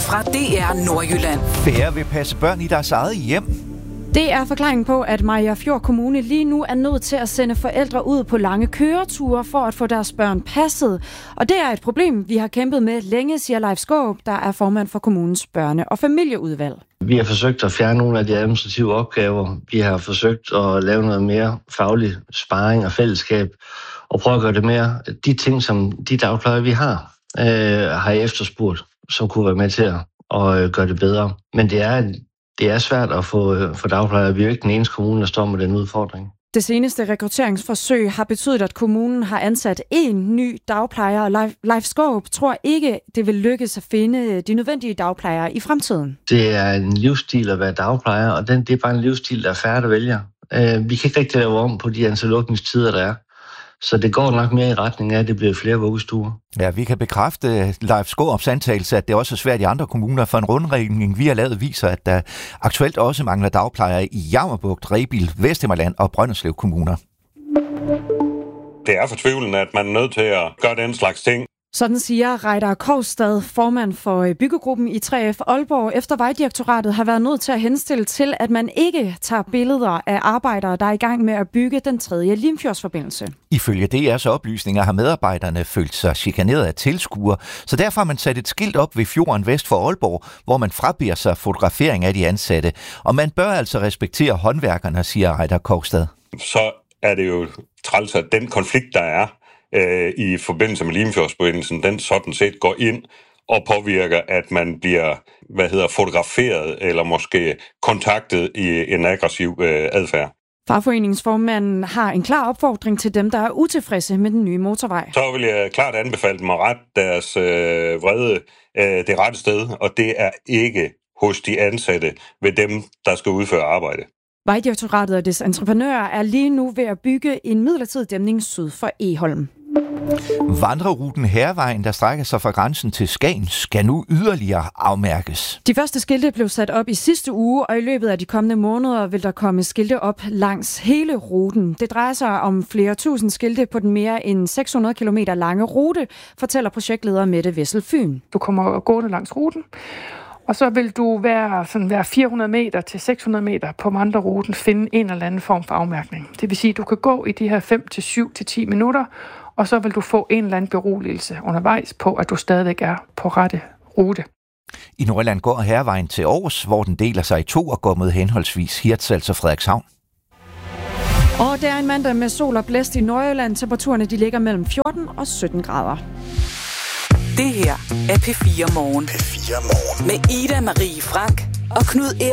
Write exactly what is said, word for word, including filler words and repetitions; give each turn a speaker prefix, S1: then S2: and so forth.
S1: fra D R Nordjylland.
S2: Færre vil passe børn i deres eget hjem.
S3: Det er forklaringen på, at Mariagerfjord Kommune lige nu er nødt til at sende forældre ud på lange køreture for at få deres børn passet. Og det er et problem, vi har kæmpet med længe, siger Leif Skaarup, der er formand for kommunens børne- og familieudvalg.
S4: Vi har forsøgt at fjerne nogle af de administrative opgaver. Vi har forsøgt at lave noget mere faglig sparring og fællesskab og prøve at gøre det mere. De ting, som de dagplejere, vi har, øh, har jeg efterspurgt, som kunne være med til at, at gøre det bedre. Men det er Det er svært at få for dagplejere. Vi er jo ikke den eneste kommune, der står med den udfordring.
S3: Det seneste rekrutteringsforsøg har betydet, at kommunen har ansat en ny dagplejer, og Leif, Leif Skaarup tror ikke, det vil lykkes at finde de nødvendige dagplejere i fremtiden.
S4: Det er en livsstil at være dagplejer, og den, det er bare en livsstil, der er færre, der vælger. Vi kan ikke rigtig lave om på de antal åbningstider, der er. Så det går nok mere i retning af, at det bliver flere vuggestuer.
S2: Ja, vi kan bekræfte Leif Skaarups antagelse, at det også er svært i andre kommuner. For en rundregning, vi har lavet, viser, at der aktuelt også mangler dagplejere i Jammerbugt, Rebild, Vesthimmerland og Brønderslev kommuner.
S5: Det er fortvivlende, at man er nødt til at gøre den slags ting.
S3: Sådan siger Reidar Kovstad, formand for byggegruppen i tre F Aalborg, efter Vejdirektoratet har været nødt til at henstille til, at man ikke tager billeder af arbejdere, der er i gang med at bygge den tredje Limfjordsforbindelse. Ifølge D R's oplysninger har medarbejderne følt sig chikaneret af tilskuere, så derfor har man sat et skilt op ved fjorden vest for Aalborg, hvor man frabeder sig fotografering af de ansatte. Og man bør altså respektere håndværkerne, siger Reidar Kovstad.
S5: Så er det jo træls, at den konflikt, der er i forbindelse med Limfjordsforbindelsen, den sådan set går ind og påvirker, at man bliver, hvad hedder, fotograferet eller måske kontaktet i en aggressiv øh, adfærd. Fagforeningsformanden har en klar opfordring til dem, der er utilfredse med den nye motorvej. Så vil jeg klart anbefale dem at rette deres øh, vrede øh, det rette sted, og det er ikke hos de ansatte ved dem, der skal udføre arbejde.
S3: Vejdirektoratet og dets entreprenører er lige nu ved at bygge en midlertidig dæmning syd for Egholm.
S2: Vandreruten Hærvejen, der strækker sig fra grænsen til Skagen, skal nu yderligere afmærkes.
S3: De første skilte blev sat op i sidste uge, og i løbet af de kommende måneder vil der komme skilte op langs hele ruten. Det drejer sig om flere tusind skilte på den mere end seks hundrede kilometer lange rute, fortæller projektleder Mette Wessel Fyn.
S6: Du kommer gående langs ruten, og så vil du være, sådan være fire hundrede meter til seks hundrede meter på vandreruten finde en eller anden form for afmærkning. Det vil sige, at du kan gå i de her fem til syv til ti minutter, og så vil du få en eller anden beroligelse undervejs på, at du stadigvæk er på rette rute.
S2: I Nordjylland går Hærvejen til Aarhus, hvor den deler sig i to og går mod henholdsvis Hirtshals og Frederikshavn.
S3: Og det er en mandag med sol og blæst i Nordjylland. Temperaturerne de ligger mellem fjorten og sytten grader.
S1: Det her er P fire Morgen. P fire Morgen. Med Ida Marie Frank og Knud